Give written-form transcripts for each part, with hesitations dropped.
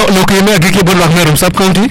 Lokime agiki bolwak merum sub county.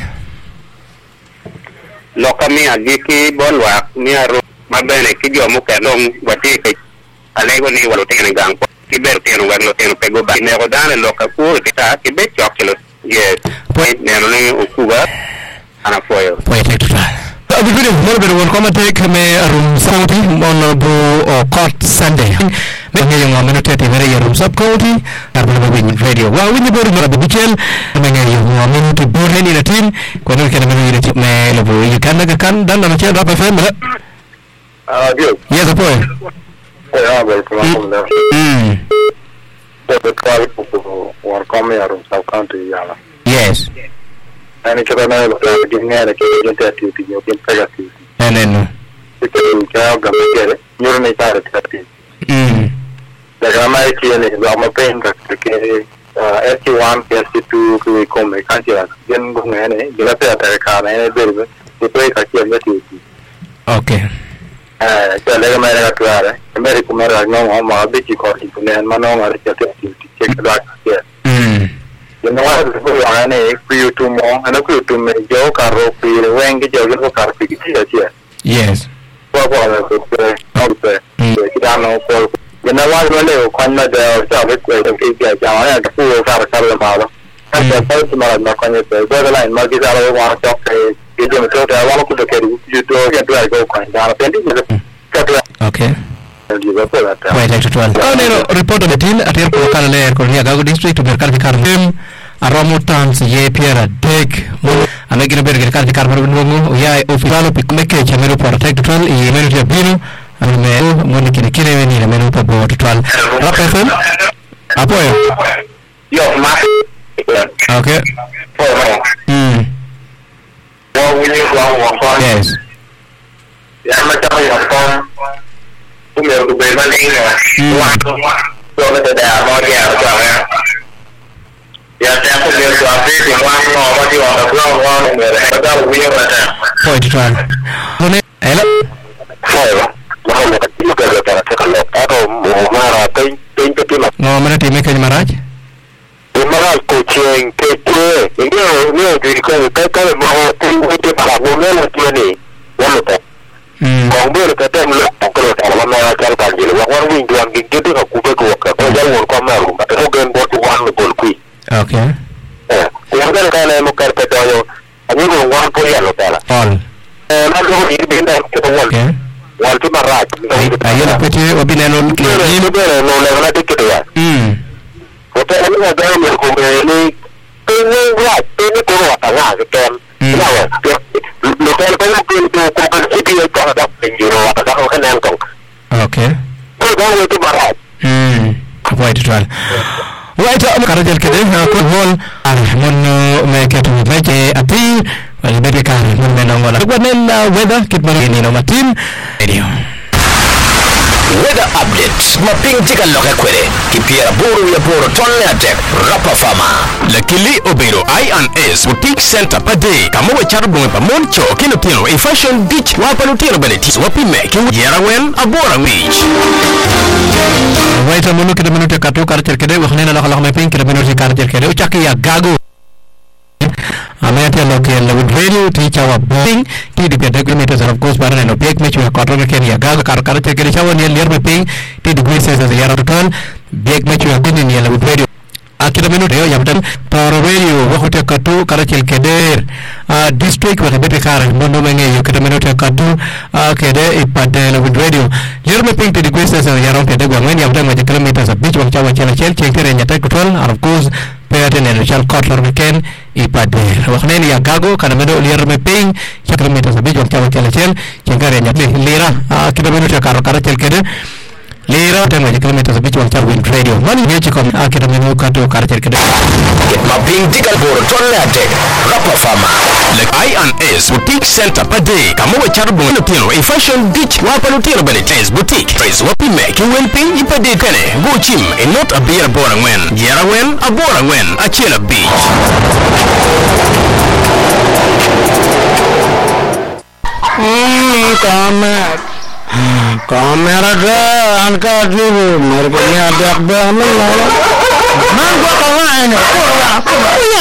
Lokami agiki bolwak miaru mabene kijomo kelong wati ke alego ni walotene gang kiber teno waglo teno pego ba ne rodane loka ku kita kibe chokelo yes point neno ni ukuba ana foyo Point video more won comment me room county on bro court Sunday. Me ngi ngam no tete mere room sub county arbo win radio. Wa win bor no be bichel me ngi ngam to bor ni na team ko no kene me ni me lo bro you kan dan na chel rap fm la. Yes boy. Yeah, welcome there. The quality people were coming out of South Country, Yala. Yes. And it's a matter of getting out of activity, you can pay activity. And then you can get it. You're not activity. The American is a pain that ST1, ST2, we come, I can't get then go any, you have to attack a car and a bit to pay activity. Okay. Lega mai raga tuare America mera no ma bici corti ne manong ara activity check that here you know what ane ku tu mo ana ku tu me jo karo pi weng jo ko kar pi ki ya yes ko kita no ko you know what no le ko na de ja be ko ki ya ja ya ku kar la ma ka ta ma na ko ne de line ma ki dalo wa to ke je to da wa ko to ke you to get right go ko da pendi okay wait extra 12 no report of the team at airport kanale ko ni agago district berkar fikar dem aromo tans ye piera dek amegina berger kar fikar mar bingo ya official pikmeke chamero protect 12 e menu bino ame moni kile ni na menu pa bo 12 rap fm apoyo yo ma okay yes ya macam yang kong umur tu berbanding waktu tu ada mau dia macam ya saya pun dia suami semua mau mati orang tua orang mereka tahu dia macam point trial ini hello kalau aku mau marah ting no mana tim ke maraj marah kucing kecil ini jadi kalau mau ting itu pada bulan ni walau Kong ber kata meluk kalau kalau mana kalau pagi orang wing tuan gigi tu aku beku kalau jalan kau malu tapi orang buat tuan lebih kui okay yang kan mukar petayo ani ko wan po ya lo tala all na lo ni benda ko wal wal tu marat ayo pete obinano ni no bere no le na tikete ya ko te ani ga ni ko ni ni wa ni ko wa ta wa ke ya wa lo tala ko ko ko ko ada penjuru ada ko kan kong okay ko go tu marat quite well right karajal kede ko hol mon me ketu meje ati wali bebe ka mon me nongola gwanen weather kitmani ni no matin radio weather update maping tika loka kwere kipiera buru ya buru tonne atek rapa fama lakili obero I&S boutique center pade kamo we charbo pa moncho kino tino e fashion beach wapa no tino beneti wapi meki yera wen abora beach waita munu kida minuti katu karcher kede wakhnena lakala maping kida minuti karcher kede uchaki ya gago Amaya local with radio teacher wa bing ti di kilometers of course barana no pek me chwa kotro ke ya gal kar te ke chawa ni ler me ping ti di gwe se ya rotan bek me chwa kun ni la with radio akira minute yo yamtan toro radio wa hote katu karachel keder district wa bebe kar mondo menge yo kida minute katu kede ipade la with radio ler me ping ti di gwe se ya rotan de gwa men yamtan ma kilometers of beach wa chawa chel tere nyata kutol of course peyate ne chal kotro ken ipade wakhneni ya gago kana medo lier me ping kilometers of beach wa chawa chel chengare nyate lira kida minute karo karachel kede lira tengah kilometers beach wal charwin radio mani yechi kom akira menu kato karcher kede maping tika buru tonne atek rapa fama like I&S boutique center pade kamo we charbo no tino e fashion beach wapa no tino beneti boutique praise wapi meki wen ping ipade kane go chim e not a beer bora wen yera wen abora wen achela beach kamera ke angkat dulu mereka ni ada apa mana? Mana kau kawan ini?